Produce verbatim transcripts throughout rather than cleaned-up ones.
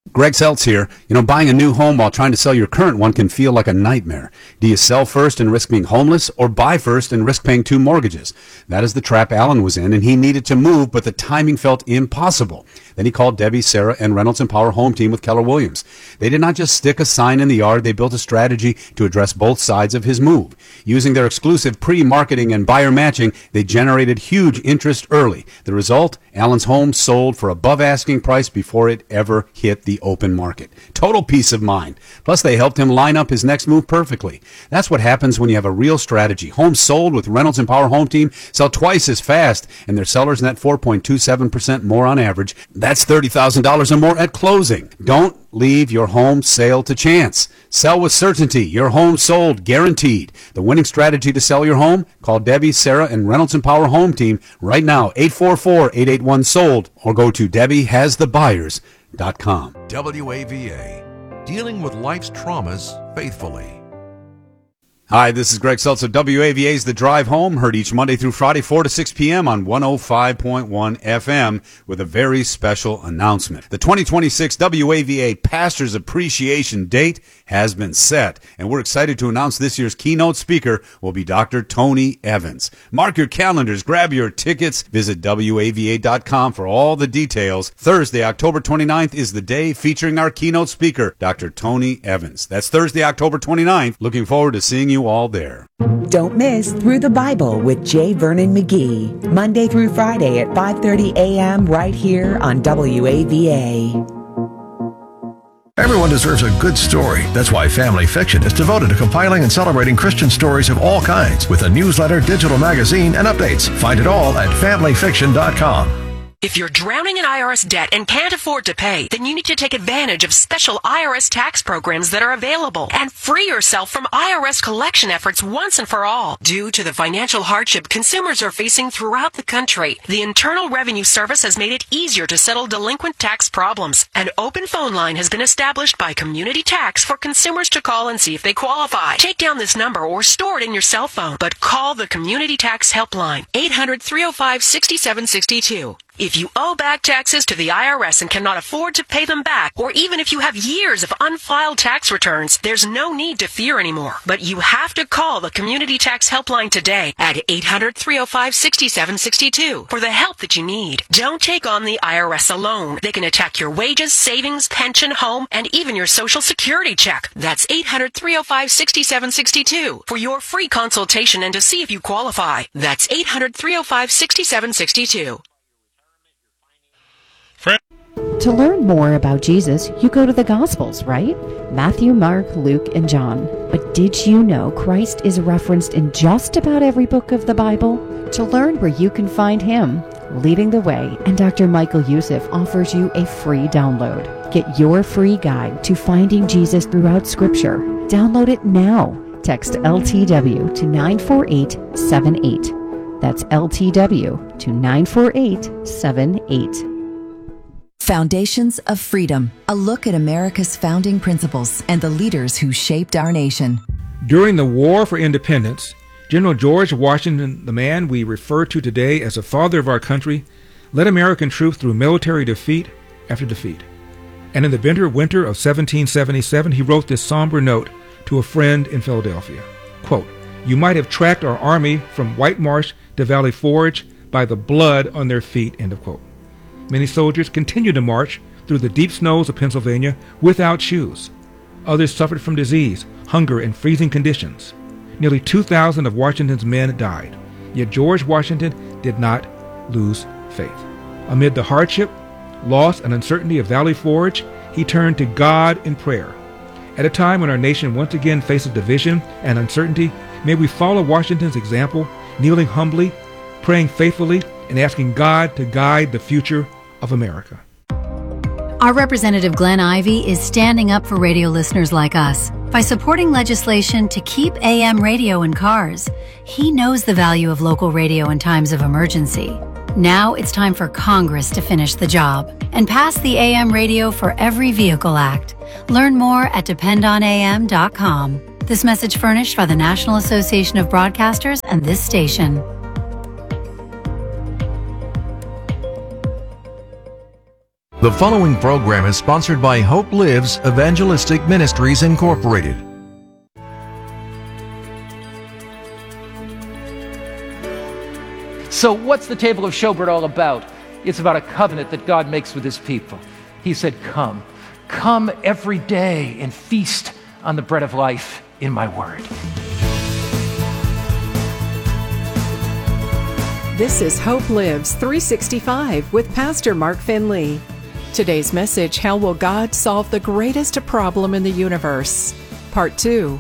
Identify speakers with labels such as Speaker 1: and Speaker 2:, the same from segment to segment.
Speaker 1: Greg Seltz here. You know, buying a new home while trying to sell your current one can feel like a nightmare. Do you sell first and risk being homeless, or buy first and risk paying two mortgages? That is the trap Alan was in, and he needed to move, but the timing felt impossible. Then he called Debbie, Sarah, and Reynolds and Power Home Team with Keller Williams. They did not just stick a sign in the yard. They built a strategy to address both sides of his move. Using their exclusive pre-marketing and buyer matching, they generated huge interest early. The result? Alan's home sold for above asking price before it ever hit the open market. Total peace of mind. Plus, they helped him line up his next move perfectly. That's what happens when you have a real strategy. Homes sold with Reynolds and Power Home Team sell twice as fast, and their sellers net four point two seven percent more on average. That's thirty thousand dollars or more at closing. Don't leave your home sale to chance. Sell with certainty. Your home sold, guaranteed. The winning strategy to sell your home? Call Debbie, Sarah, and Reynolds and Power Home Team right now, eight four four, eight eight one, sold, or go to debbie has the buyers dot com.
Speaker 2: W A V A, dealing with life's traumas faithfully.
Speaker 1: Hi, this is Greg Seltz of W A V A's The Drive Home, heard each Monday through Friday, four to six p.m. on one oh five point one F M, with a very special announcement. The twenty twenty-six W A V A Pastors Appreciation Date has been set, and we're excited to announce this year's keynote speaker will be Doctor Tony Evans. Mark your calendars, grab your tickets, visit W A V A dot com for all the details. Thursday, October twenty-ninth is the day featuring our keynote speaker, Doctor Tony Evans. That's Thursday, October twenty-ninth. Looking forward to seeing you all there.
Speaker 3: Don't miss Through the Bible with J. Vernon McGee, Monday through Friday at five thirty a.m. right here on W A V A.
Speaker 4: Everyone deserves a good story. That's why Family Fiction is devoted to compiling and celebrating Christian stories of all kinds with a newsletter, digital magazine, and updates. Find it all at family fiction dot com.
Speaker 5: If you're drowning in I R S debt and can't afford to pay, then you need to take advantage of special I R S tax programs that are available and free yourself from I R S collection efforts once and for all. Due to the financial hardship consumers are facing throughout the country, the Internal Revenue Service has made it easier to settle delinquent tax problems. An open phone line has been established by Community Tax for consumers to call and see if they qualify. Take down this number or store it in your cell phone, but call the Community Tax Helpline, eight hundred, three oh five, six seven six two. If you owe back taxes to the I R S and cannot afford to pay them back, or even if you have years of unfiled tax returns, there's no need to fear anymore. But you have to call the Community Tax Helpline today at eight hundred, three oh five, six seven six two for the help that you need. Don't take on the I R S alone. They can attack your wages, savings, pension, home, and even your Social Security check. That's eight hundred, three oh five, six seven six two for your free consultation and to see if you qualify. That's eight hundred, three oh five, six seven six two.
Speaker 6: To learn more about Jesus, you go to the Gospels, right? Matthew, Mark, Luke, and John. But did you know Christ is referenced in just about every book of the Bible? To learn where you can find him, Leading the Way and Doctor Michael Youssef offers you a free download. Get your free guide to finding Jesus throughout Scripture. Download it now. Text L T W to nine four eight seven eight. That's L T W to nine four eight seven eight.
Speaker 7: Foundations of Freedom, a look at America's founding principles and the leaders who shaped our nation.
Speaker 8: During the War for Independence, General George Washington, the man we refer to today as the father of our country, led American troops through military defeat after defeat. And in the bitter winter of seventeen seventy-seven, he wrote this somber note to a friend in Philadelphia. Quote, "You might have tracked our army from White Marsh to Valley Forge by the blood on their feet," end of quote. Many soldiers continued to march through the deep snows of Pennsylvania without shoes. Others suffered from disease, hunger, and freezing conditions. Nearly two thousand of Washington's men died. Yet George Washington did not lose faith. Amid the hardship, loss, and uncertainty of Valley Forge, he turned to God in prayer. At a time when our nation once again faces division and uncertainty, may we follow Washington's example, kneeling humbly, praying faithfully, and asking God to guide the future of America.
Speaker 9: Our Representative Glenn Ivey is standing up for radio listeners like us by supporting legislation to keep A M radio in cars. He knows the value of local radio in times of emergency. Now it's time for Congress to finish the job and pass the A M Radio for Every Vehicle Act. Learn more at depend on A M dot com. This message furnished by the National Association of Broadcasters and this station.
Speaker 2: The following program is sponsored by Hope Lives Evangelistic Ministries, Incorporated.
Speaker 10: So what's the table of showbread all about? It's about a covenant that God makes with his people. He said, come. Come every day and feast on the bread of life in my word.
Speaker 11: This is Hope Lives three sixty-five with Pastor Mark Finley. Today's message, how will God solve the greatest problem in the universe? Part two.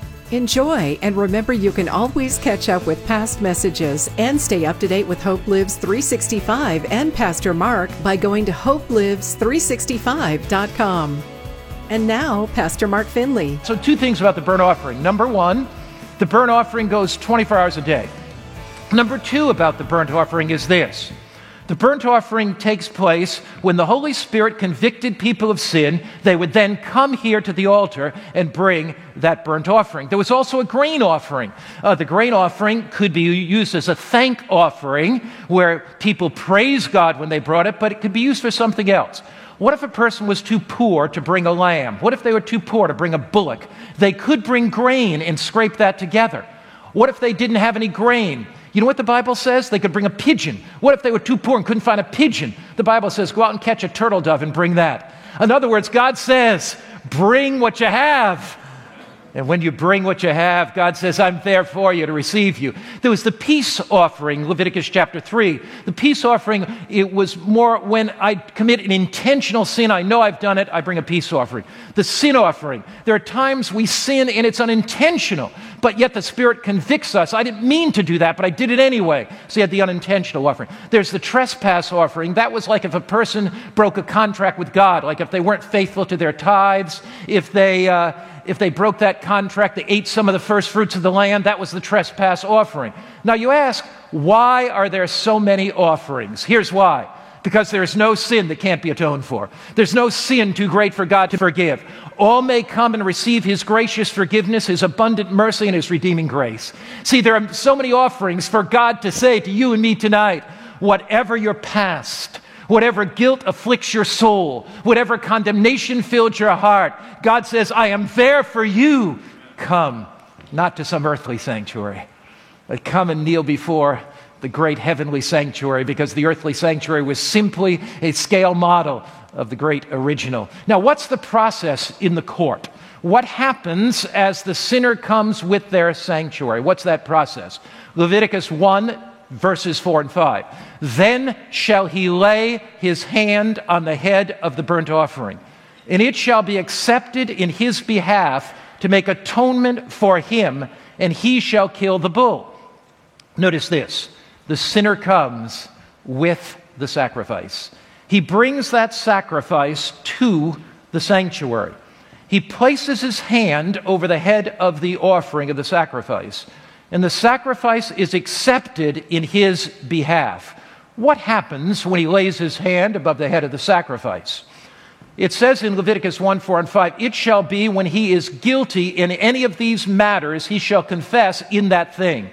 Speaker 11: Enjoy, and remember you can always catch up with past messages and stay up to date with Hope Lives three sixty-five and Pastor Mark by going to hope lives three sixty-five dot com. And now, Pastor Mark Finley.
Speaker 10: So two things about the burnt offering. Number one, the burnt offering goes twenty-four hours a day. Number two about the burnt offering is this. The burnt offering takes place when the Holy Spirit convicted people of sin. They would then come here to the altar and bring that burnt offering. There was also a grain offering. Uh, the grain offering could be used as a thank offering where people praise God when they brought it, but it could be used for something else. What if a person was too poor to bring a lamb? What if they were too poor to bring a bullock? They could bring grain and scrape that together. What if they didn't have any grain? You know what the Bible says? They could bring a pigeon. What if they were too poor and couldn't find a pigeon? The Bible says, go out and catch a turtle dove and bring that. In other words, God says, bring what you have. And when you bring what you have, God says, I'm there for you to receive you. There was the peace offering, Leviticus chapter three. The peace offering, it was more when I commit an intentional sin, I know I've done it, I bring a peace offering. The sin offering, there are times we sin and it's unintentional, but yet the Spirit convicts us. I didn't mean to do that, but I did it anyway. So you had the unintentional offering. There's the trespass offering. That was like if a person broke a contract with God, like if they weren't faithful to their tithes, if they... Uh, If they broke that contract, they ate some of the first fruits of the land, that was the trespass offering. Now you ask, why are there so many offerings? Here's why. Because there's no sin that can't be atoned for. There's no sin too great for God to forgive. All may come and receive his gracious forgiveness, his abundant mercy, and his redeeming grace. See, there are so many offerings for God to say to you and me tonight, whatever your past, whatever guilt afflicts your soul, whatever condemnation filled your heart, God says, I am there for you. Come, not to some earthly sanctuary, but come and kneel before the great heavenly sanctuary, because the earthly sanctuary was simply a scale model of the great original. Now, what's the process in the court? What happens as the sinner comes with their sanctuary? What's that process? Leviticus one, verses four and five. Then shall he lay his hand on the head of the burnt offering, and it shall be accepted in his behalf to make atonement for him, and he shall kill the bull. Notice this. The sinner comes with the sacrifice. He brings that sacrifice to the sanctuary. He places his hand over the head of the offering of the sacrifice, and the sacrifice is accepted in his behalf. What happens when he lays his hand above the head of the sacrifice? It says in Leviticus one, four, and five, it shall be when he is guilty in any of these matters, he shall confess in that thing.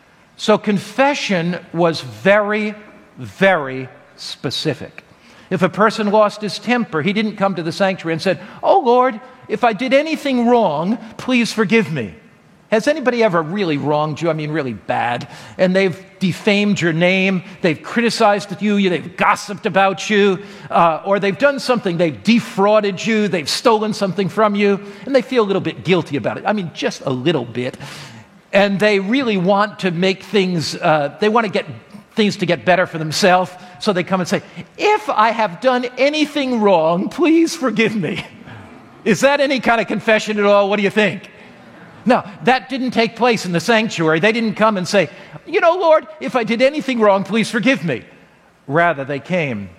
Speaker 10: So confession was very, very specific. If a person lost his temper, he didn't come to the sanctuary and said, oh Lord, if I did anything wrong, please forgive me. Has anybody ever really wronged you? I mean, really bad. And they've defamed your name, they've criticized you, they've gossiped about you, uh, or they've done something, they've defrauded you, they've stolen something from you, and they feel a little bit guilty about it. I mean, just a little bit. And they really want to make things, uh, they want to get things to get better for themselves, so they come and say, if I have done anything wrong, please forgive me. Is that any kind of confession at all? What do you think? No, that didn't take place in the sanctuary. They didn't come and say, you know, Lord, if I did anything wrong, please forgive me. Rather, they came,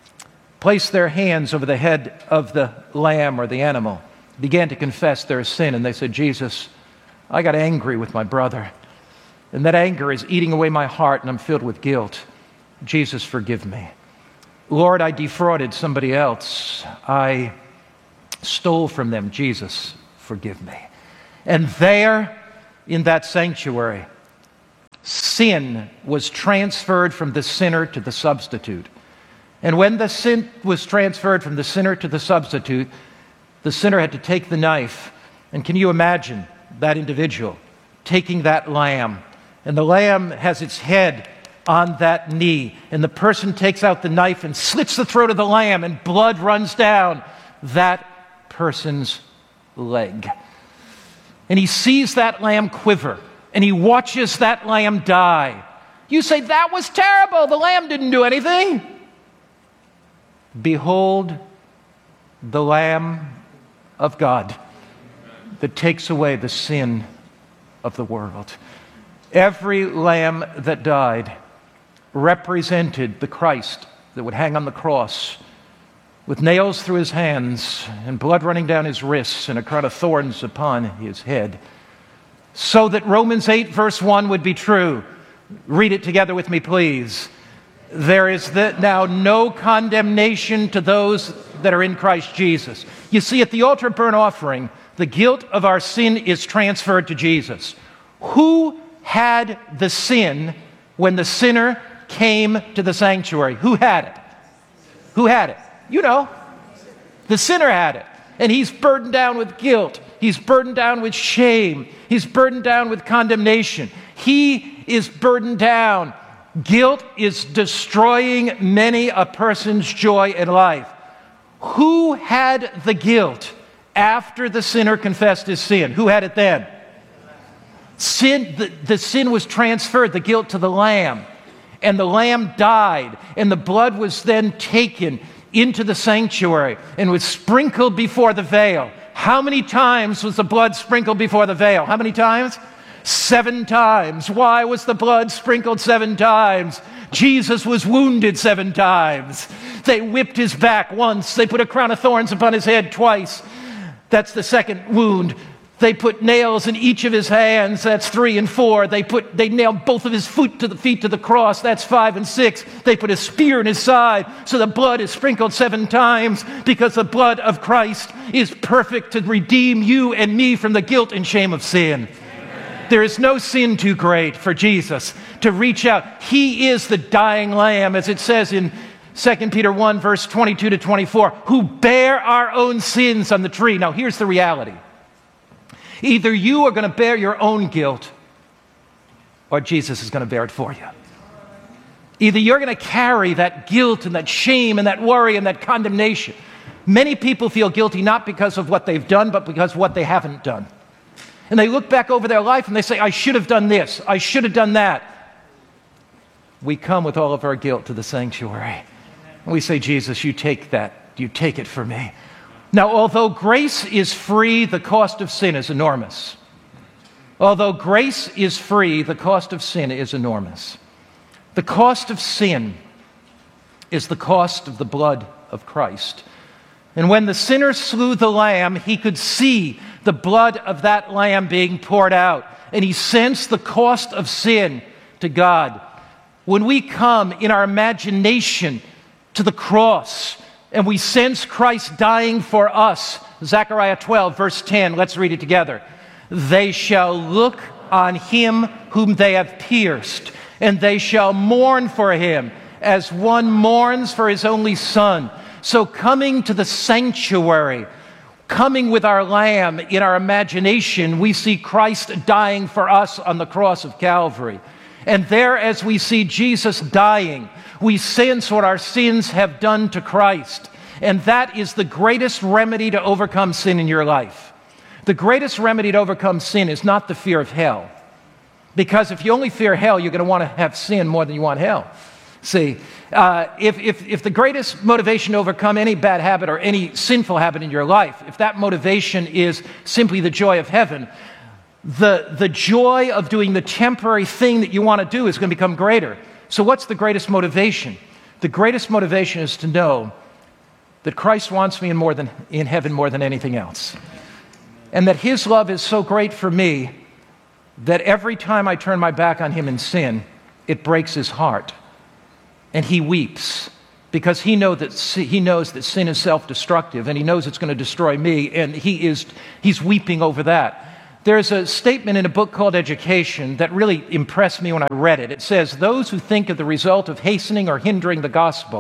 Speaker 10: placed their hands over the head of the lamb or the animal, began to confess their sin, and they said, Jesus, I got angry with my brother, and that anger is eating away my heart, and I'm filled with guilt. Jesus, forgive me. Lord, I defrauded somebody else. I stole from them. Jesus, forgive me. And there, in that sanctuary, sin was transferred from the sinner to the substitute. And when the sin was transferred from the sinner to the substitute, the sinner had to take the knife. And can you imagine that individual taking that lamb? And the lamb has its head on that knee. And the person takes out the knife and slits the throat of the lamb, and blood runs down that person's leg. And he sees that lamb quiver, and he watches that lamb die. You say, that was terrible. The lamb didn't do anything. Behold the Lamb of God that takes away the sin of the world. Every lamb that died represented the Christ that would hang on the cross with nails through his hands and blood running down his wrists and a crown of thorns upon his head, so that Romans eight verse one would be true. Read it together with me, please. There is now no condemnation to those that are in Christ Jesus. You see, at the altar burnt offering, the guilt of our sin is transferred to Jesus. Who had the sin when the sinner came to the sanctuary? Who had it? Who had it? You know. The sinner had it. And he's burdened down with guilt. He's burdened down with shame. He's burdened down with condemnation. He is burdened down. Guilt is destroying many a person's joy in life. Who had the guilt after the sinner confessed his sin? Who had it then? Sin, the, the sin was transferred, the guilt, to the lamb. And the lamb died, and the blood was then taken into the sanctuary and was sprinkled before the veil. How many times was the blood sprinkled before the veil? How many times? Seven times. Why was the blood sprinkled seven times? Jesus was wounded seven times. They whipped his back once. They put a crown of thorns upon his head twice. That's the second wound. They put nails in each of his hands. That's three and four. They put they nailed both of his foot to the feet to the cross. That's five and six. They put a spear in his side. So the blood is sprinkled seven times, because the blood of Christ is perfect to redeem you and me from the guilt and shame of sin. There is no sin too great for Jesus to reach out. He is the dying lamb, as it says in Second Peter one, verse twenty-two to twenty-four, who bear our own sins on the tree. Now, here's the reality. Either you are going to bear your own guilt, or Jesus is going to bear it for you. Either you're going to carry that guilt and that shame and that worry and that condemnation. Many people feel guilty not because of what they've done, but because of what they haven't done. And they look back over their life and they say, I should have done this. I should have done that. We come with all of our guilt to the sanctuary. And we say, Jesus, you take that. You take it for me. Now, although grace is free, the cost of sin is enormous. Although grace is free, the cost of sin is enormous. The cost of sin is the cost of the blood of Christ. And when the sinner slew the lamb, he could see the blood of that lamb being poured out. And he sensed the cost of sin to God. When we come in our imagination to the cross, and we sense Christ dying for us, Zechariah twelve, verse ten, let's read it together. They shall look on him whom they have pierced, and they shall mourn for him as one mourns for his only son. So coming to the sanctuary, coming with our lamb in our imagination, we see Christ dying for us on the cross of Calvary. And there, as we see Jesus dying, we sense what our sins have done to Christ. And that is the greatest remedy to overcome sin in your life. The greatest remedy to overcome sin is not the fear of hell. Because if you only fear hell, you're going to want to have sin more than you want hell. See, uh, if, if, if the greatest motivation to overcome any bad habit or any sinful habit in your life, if that motivation is simply the joy of heaven, the, the joy of doing the temporary thing that you want to do is going to become greater. So what's the greatest motivation? The greatest motivation is to know that Christ wants me in, more than, in heaven more than anything else. And that his love is so great for me that every time I turn my back on him in sin, it breaks his heart. And he weeps because he, know that, he knows that sin is self-destructive, and he knows it's going to destroy me, and he is, he's weeping over that. There's a statement in a book called Education that really impressed me when I read it. It says, those who think of the result of hastening or hindering the gospel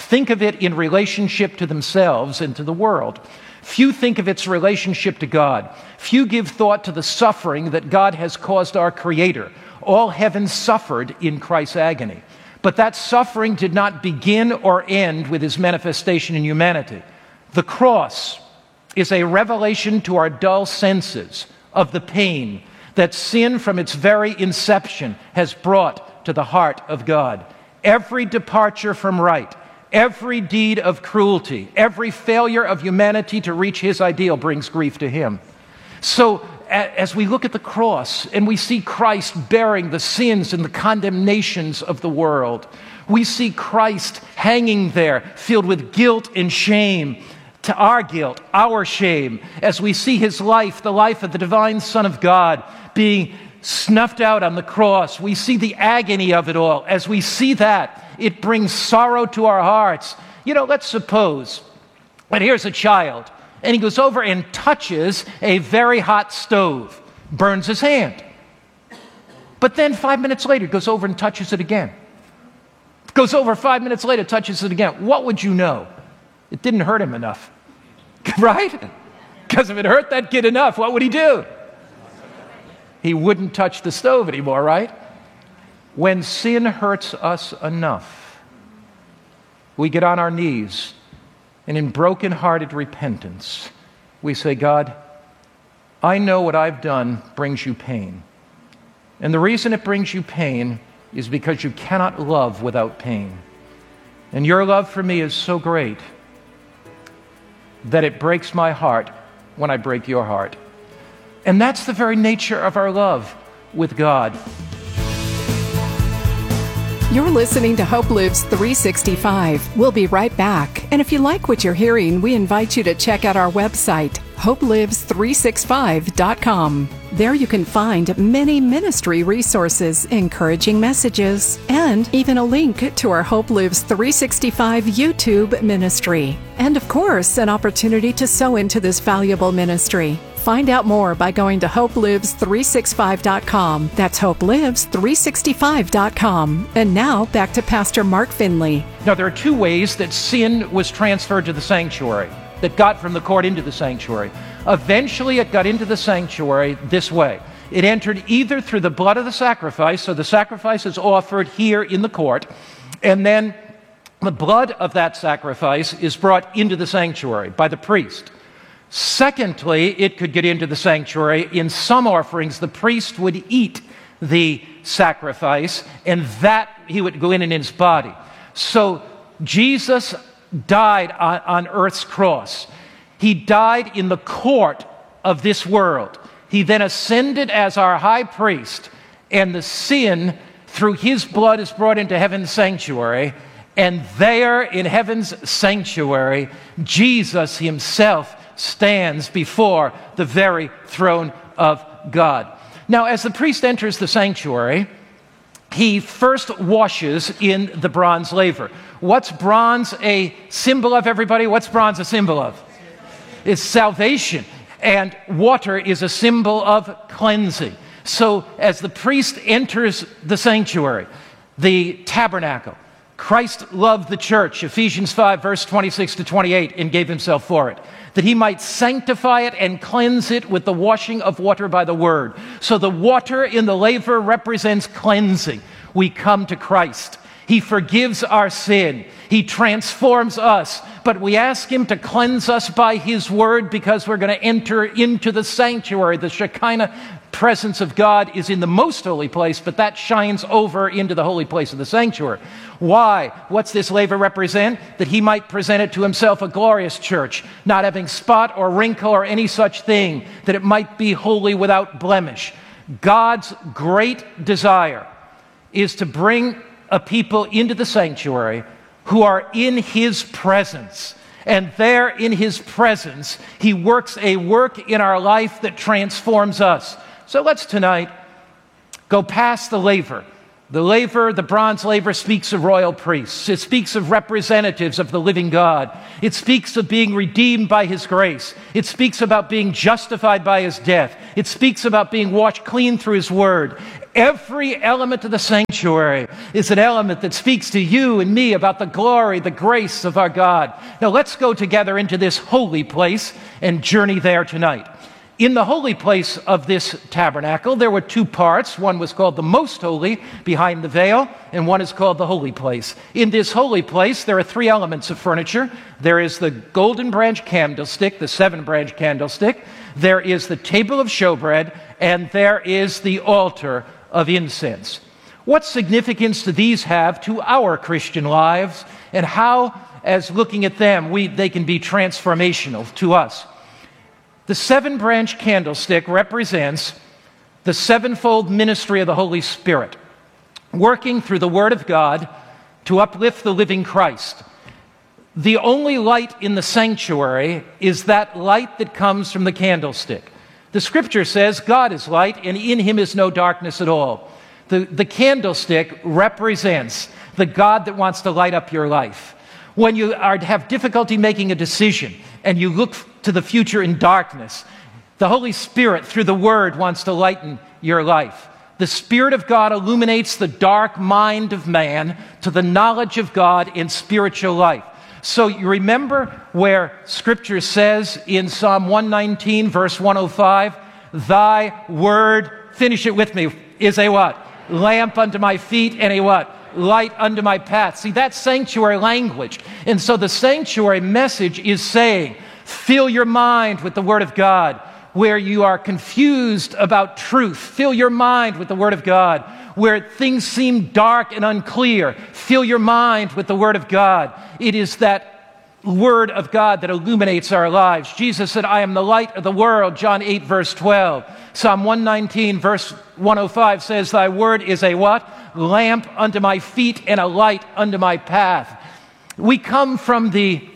Speaker 10: think of it in relationship to themselves and to the world. Few think of its relationship to God. Few give thought to the suffering that God has caused our Creator. All heaven suffered in Christ's agony. But that suffering did not begin or end with his manifestation in humanity. The cross is a revelation to our dull senses of the pain that sin from its very inception has brought to the heart of God. Every departure from right, every deed of cruelty, every failure of humanity to reach his ideal brings grief to him. So as we look at the cross and we see Christ bearing the sins and the condemnations of the world, we see Christ hanging there filled with guilt and shame, to our guilt, our shame, as we see his life, the life of the divine Son of God, being snuffed out on the cross. We see the agony of it all. As we see that, it brings sorrow to our hearts. You know, let's suppose that here's a child, and he goes over and touches a very hot stove, burns his hand. But then five minutes later, goes over and touches it again. Goes over five minutes later, touches it again. What would you know? It didn't hurt him enough. Right? Because if it hurt that kid enough, what would he do? He wouldn't touch the stove anymore, right? When sin hurts us enough, we get on our knees, and in broken-hearted repentance, we say, God, I know what I've done brings you pain. And the reason it brings you pain is because you cannot love without pain. And your love for me is so great that it breaks my heart when I break your heart. And that's the very nature of our love with God.
Speaker 11: You're listening to Hope Lives three sixty-five. We'll be right back. And if you like what you're hearing, we invite you to check out our website, hope lives three sixty-five dot com. There you can find many ministry resources, encouraging messages, and even a link to our Hope Lives three sixty-five YouTube ministry. And of course, an opportunity to sow into this valuable ministry. Find out more by going to hope lives three sixty-five dot com. That's hope lives three sixty-five dot com. And now, back to Pastor Mark Finley.
Speaker 10: Now, there are two ways that sin was transferred to the sanctuary, that got from the court into the sanctuary. Eventually, it got into the sanctuary this way. It entered either through the blood of the sacrifice, so the sacrifice is offered here in the court, and then the blood of that sacrifice is brought into the sanctuary by the priest. Secondly, it could get into the sanctuary. In some offerings, the priest would eat the sacrifice, and that he would go in in his body. So Jesus died on, on earth's cross. He died in the court of this world. He then ascended as our high priest, and the sin through his blood is brought into heaven's sanctuary. And there in heaven's sanctuary, Jesus himself stands before the very throne of God. Now, as the priest enters the sanctuary, he first washes in the bronze laver. What's bronze a symbol of, everybody? What's bronze a symbol of? It's salvation. And water is a symbol of cleansing. So as the priest enters the sanctuary, the tabernacle, Christ loved the church, Ephesians five, verse twenty-six to twenty-eight, and gave himself for it, that he might sanctify it and cleanse it with the washing of water by the word. So the water in the laver represents cleansing. We come to Christ. He forgives our sin. He transforms us. But we ask him to cleanse us by his word, because we're going to enter into the sanctuary. The Shekinah presence of God is in the most holy place, but that shines over into the holy place of the sanctuary. Why? What's this laver represent? That he might present it to himself a glorious church, not having spot or wrinkle or any such thing, that it might be holy without blemish. God's great desire is to bring a people into the sanctuary who are in his presence. And there in his presence, he works a work in our life that transforms us. So let's tonight go past the laver, The laver, the bronze laver, speaks of royal priests. It speaks of representatives of the living God. It speaks of being redeemed by his grace. It speaks about being justified by his death. It speaks about being washed clean through his word. Every element of the sanctuary is an element that speaks to you and me about the glory, the grace of our God. Now let's go together into this holy place and journey there tonight. In the holy place of this tabernacle, there were two parts. One was called the Most Holy, behind the veil, and one is called the Holy Place. In this holy place, there are three elements of furniture. There is the golden branch candlestick, the seven-branch candlestick. There is the table of showbread, and there is the altar of incense. What significance do these have to our Christian lives, and how, as looking at them, we, they can be transformational to us? The seven-branch candlestick represents the sevenfold ministry of the Holy Spirit, working through the Word of God to uplift the living Christ. The only light in the sanctuary is that light that comes from the candlestick. The Scripture says God is light, and in him is no darkness at all. The, the candlestick represents the God that wants to light up your life. When you are, have difficulty making a decision and you look to the future in darkness, the Holy Spirit, through the Word, wants to lighten your life. The Spirit of God illuminates the dark mind of man to the knowledge of God in spiritual life. So you remember where Scripture says in Psalm one nineteen, verse one oh five, thy word, finish it with me, is a what? Lamp unto my feet and a what? Light unto my path. See, that's sanctuary language. And so the sanctuary message is saying, fill your mind with the Word of God. Where you are confused about truth, fill your mind with the Word of God. Where things seem dark and unclear, fill your mind with the Word of God. It is that Word of God that illuminates our lives. Jesus said, I am the light of the world, John eight, verse twelve. Psalm one nineteen, verse one oh five says, thy word is a what? Lamp unto my feet and a light unto my path. We come from the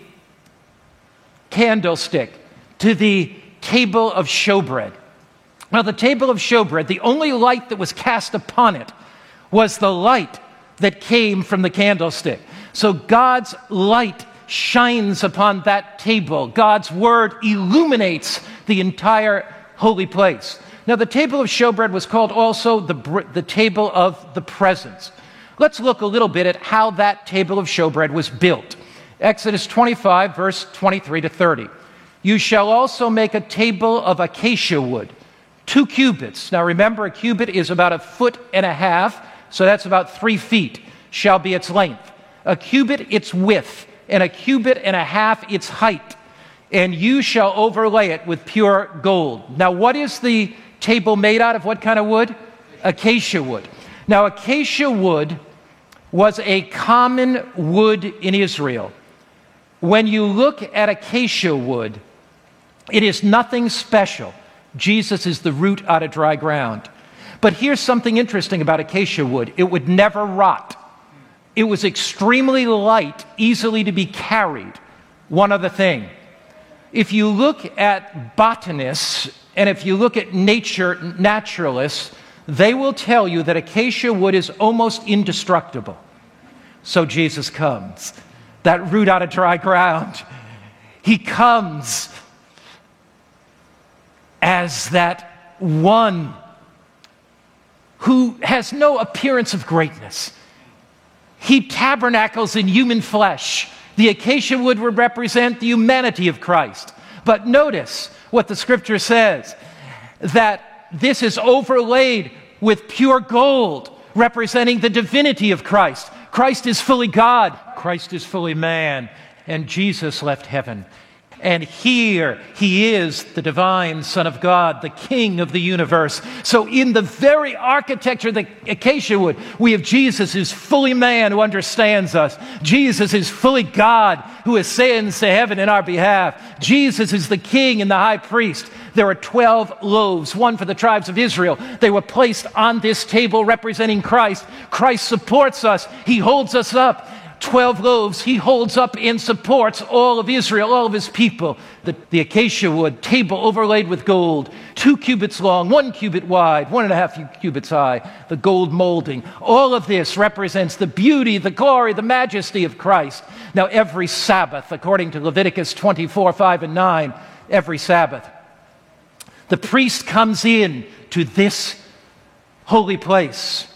Speaker 10: candlestick to the table of showbread. Now, the table of showbread, the only light that was cast upon it was the light that came from the candlestick. So God's light shines upon that table. God's word illuminates the entire holy place. Now, the table of showbread was called also the, the table of the presence. Let's look a little bit at how that table of showbread was built. Exodus twenty-five, verse twenty-three to thirty. You shall also make a table of acacia wood, two cubits. Now remember, a cubit is about a foot and a half, so that's about three feet, shall be its length. A cubit its width, and a cubit and a half its height. And you shall overlay it with pure gold. Now, what is the table made out of? What kind of wood? Acacia wood. Now, acacia wood was a common wood in Israel. When you look at acacia wood, it is nothing special. Jesus is the root out of dry ground. But here's something interesting about acacia wood. It would never rot. It was extremely light, easily to be carried. One other thing. If you look at botanists and if you look at nature naturalists, they will tell you that acacia wood is almost indestructible. So Jesus comes, that root out of dry ground. He comes as that one who has no appearance of greatness. He tabernacles in human flesh. The acacia wood would represent the humanity of Christ. But notice what the Scripture says, that this is overlaid with pure gold, representing the divinity of Christ. Christ is fully God. Christ is fully man. And Jesus left heaven. And here he is, the divine Son of God, the King of the universe. So in the very architecture of the acacia wood, we have Jesus who's fully man, who understands us. Jesus is fully God, who ascends to heaven in our behalf. Jesus is the King and the high priest. There are twelve loaves, one for the tribes of Israel. They were placed on this table representing Christ. Christ supports us. He holds us up. Twelve loaves he holds up and supports all of Israel, all of his people. The, the acacia wood, table overlaid with gold, two cubits long, one cubit wide, one and a half cubits high, the gold molding. All of this represents the beauty, the glory, the majesty of Christ. Now every Sabbath, according to Leviticus twenty-four, five and nine, every Sabbath, the priest comes in to this holy place.